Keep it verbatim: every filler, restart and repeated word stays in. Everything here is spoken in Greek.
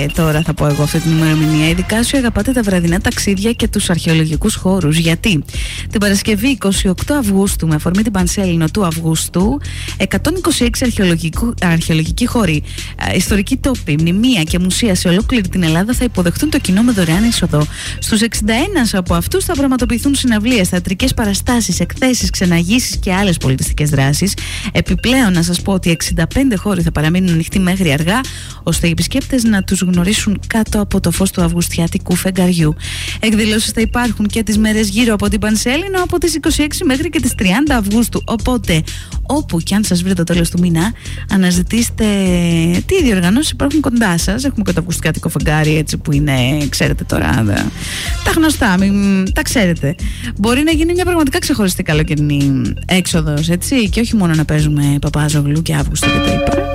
τώρα θα πω εγώ αυτή την ημερομηνία, ειδικά όσοι αγαπάτε τα βραδινά ταξίδια και τους αρχαιολογικούς χώρους. Γιατί την Παρασκευή εικοστή όγδοη Αυγούστου, με αφορμή την Πανσέλινο του Αυγούστου, εκατόν είκοσι έξι αρχαιολογικοί χώροι, ιστορικοί τόποι, μνημεία και μουσεία σε ολόκληρη την Ελλάδα θα υποδεχτούν το κοινό με δωρεάν είσοδο. Στους εξήντα ένα από αυτούς θα πραγματοποιηθούν συναυλίες, θεατρικές παραστάσεις, εκθέσεις, ξεναγήσεις και άλλες πολιτιστικές δράσεις. Επιπλέον, να σας πω ότι εξήντα πέντε χώροι θα παραμείνουν ανοιχτοί μέχρι αργά, ώστε οι επισκέπτες να τους γνωρίσουν κάτω από το φως του αυγουστιάτικου φεγγαριού. Εκδηλώσεις θα υπάρχουν και τις μέρες γύρω από την Πανσέλινο από τις είκοσι έξι μέχρι και τις τριάντα Αυγούστου. Οπότε, όπου και αν σας βρει το τέλος του μήνα, αναζητήστε τι διοργανώσεις υπάρχουν κοντά σας. Έχουμε και το αυγουστιάτικο φεγγάρι, έτσι που είναι, ξέρετε τώρα, δε, τα γνωστά, μην, τα ξέρετε. Μπορεί να γίνει μια πραγματικά ξεχωριστή καλοκαιρινή έξοδος, έτσι, και όχι μόνο να παίζουμε Παπάζογλου και Αύγουστο και τα λοιπά.